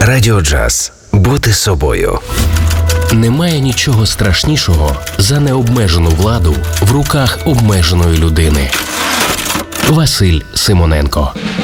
Радіо Джаз. Бути собою. Немає нічого страшнішого за необмежену владу в руках обмеженої людини. Василь Симоненко.